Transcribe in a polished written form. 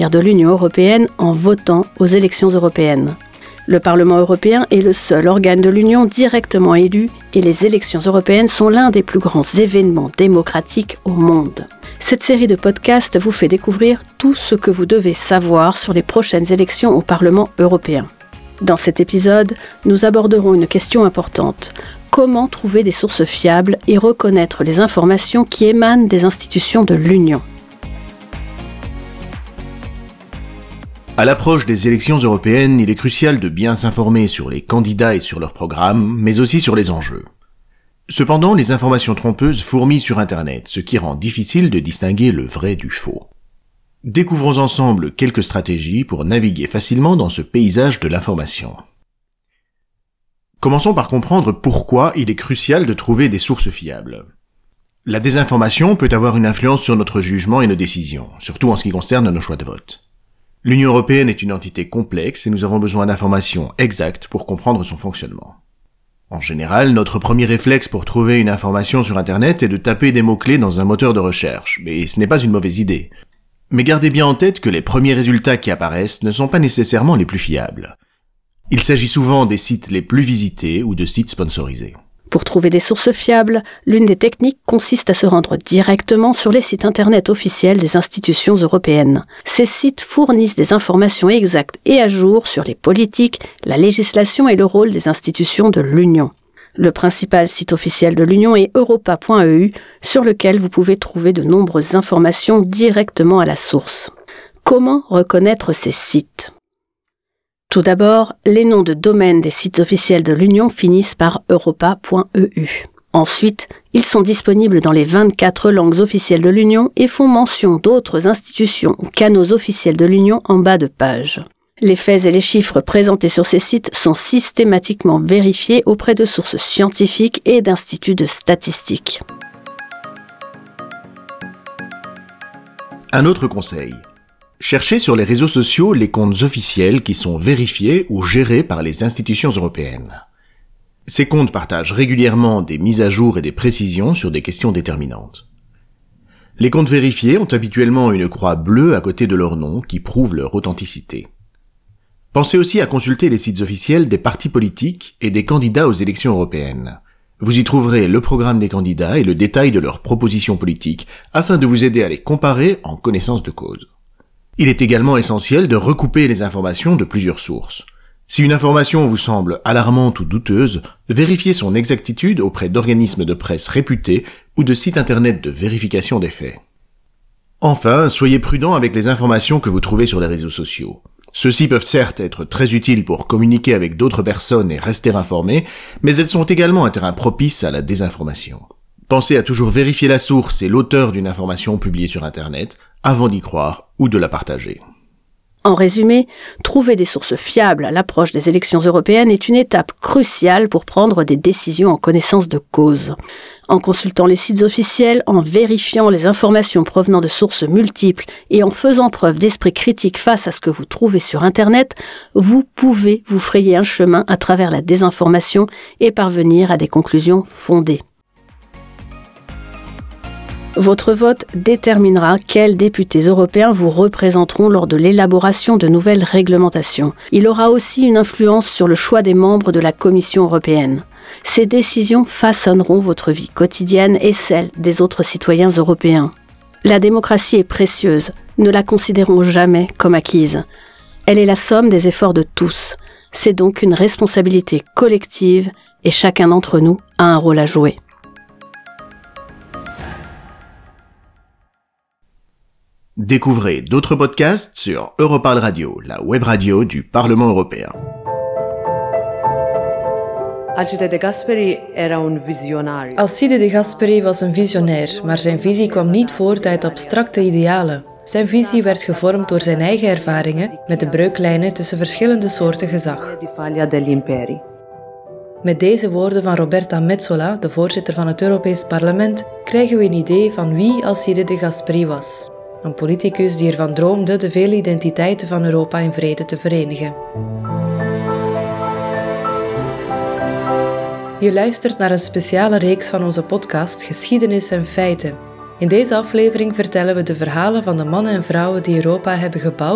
l'avenir de l'Union européenne en votant aux élections européennes. Le Parlement européen est le seul organe de l'Union directement élu et les élections européennes sont l'un des plus grands événements démocratiques au monde. Cette série de podcasts vous fait découvrir tout ce que vous devez savoir sur les prochaines élections au Parlement européen. Dans cet épisode, nous aborderons une question importante. Comment trouver des sources fiables et reconnaître les informations qui émanent des institutions de l'Union ? À l'approche des élections européennes, il est crucial de bien s'informer sur les candidats et sur leurs programmes, mais aussi sur les enjeux. Cependant, les informations trompeuses fourmillent sur Internet, ce qui rend difficile de distinguer le vrai du faux. Découvrons ensemble quelques stratégies pour naviguer facilement dans ce paysage de l'information. Commençons par comprendre pourquoi il est crucial de trouver des sources fiables. La désinformation peut avoir une influence sur notre jugement et nos décisions, surtout en ce qui concerne nos choix de vote. L'Union européenne est une entité complexe et nous avons besoin d'informations exactes pour comprendre son fonctionnement. En général, notre premier réflexe pour trouver une information sur Internet est de taper des mots-clés dans un moteur de recherche, mais ce n'est pas une mauvaise idée. Mais gardez bien en tête que les premiers résultats qui apparaissent ne sont pas nécessairement les plus fiables. Il s'agit souvent des sites les plus visités ou de sites sponsorisés. Pour trouver des sources fiables, l'une des techniques consiste à se rendre directement sur les sites internet officiels des institutions européennes. Ces sites fournissent des informations exactes et à jour sur les politiques, la législation et le rôle des institutions de l'Union. Le principal site officiel de l'Union est europa.eu, sur lequel vous pouvez trouver de nombreuses informations directement à la source. Comment reconnaître ces sites ? Tout d'abord, les noms de domaine des sites officiels de l'Union finissent par europa.eu. Ensuite, ils sont disponibles dans les 24 langues officielles de l'Union et font mention d'autres institutions ou canaux officiels de l'Union en bas de page. Les faits et les chiffres présentés sur ces sites sont systématiquement vérifiés auprès de sources scientifiques et d'instituts de statistiques. Un autre conseil. Cherchez sur les réseaux sociaux les comptes officiels qui sont vérifiés ou gérés par les institutions européennes. Ces comptes partagent régulièrement des mises à jour et des précisions sur des questions déterminantes. Les comptes vérifiés ont habituellement une croix bleue à côté de leur nom qui prouve leur authenticité. Pensez aussi à consulter les sites officiels des partis politiques et des candidats aux élections européennes. Vous y trouverez le programme des candidats et le détail de leurs propositions politiques afin de vous aider à les comparer en connaissance de cause. Il est également essentiel de recouper les informations de plusieurs sources. Si une information vous semble alarmante ou douteuse, vérifiez son exactitude auprès d'organismes de presse réputés ou de sites internet de vérification des faits. Enfin, soyez prudent avec les informations que vous trouvez sur les réseaux sociaux. Ceux-ci peuvent certes être très utiles pour communiquer avec d'autres personnes et rester informés, mais elles sont également un terrain propice à la désinformation. Pensez à toujours vérifier la source et l'auteur d'une information publiée sur Internet avant d'y croire ou de la partager. En résumé, trouver des sources fiables à l'approche des élections européennes est une étape cruciale pour prendre des décisions en connaissance de cause. En consultant les sites officiels, en vérifiant les informations provenant de sources multiples et en faisant preuve d'esprit critique face à ce que vous trouvez sur Internet, vous pouvez vous frayer un chemin à travers la désinformation et parvenir à des conclusions fondées. Votre vote déterminera quels députés européens vous représenteront lors de l'élaboration de nouvelles réglementations. Il aura aussi une influence sur le choix des membres de la Commission européenne. Ces décisions façonneront votre vie quotidienne et celle des autres citoyens européens. La démocratie est précieuse, ne la considérons jamais comme acquise. Elle est la somme des efforts de tous. C'est donc une responsabilité collective et chacun d'entre nous a un rôle à jouer. Découvrez d'autres podcasts sur Europarl Radio, la web radio du Parlement européen. Alcide de Gasperi era un visionario. Alcide de Gasperi was een visionair, maar zijn visie kwam niet voort uit abstracte idealen. Zijn visie werd gevormd door zijn eigen ervaringen met de breuklijnen tussen verschillende soorten gezag. Met deze woorden van Roberta Metsola, de voorzitter van het Europees Parlement, krijgen we een idee van wie Alcide de Gasperi was. Een politicus die ervan droomde de vele identiteiten van Europa in vrede te verenigen. Je luistert naar een speciale reeks van onze podcast Geschiedenis en Feiten. In deze aflevering vertellen we de verhalen van de mannen en vrouwen die Europa hebben gebouwd